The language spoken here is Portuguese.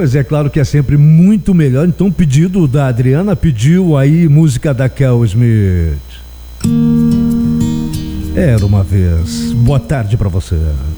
Pois é, claro que é sempre muito melhor. Então, pedido da Adriana, pediu aí música da Kel Smith. Era uma vez. Boa tarde pra você.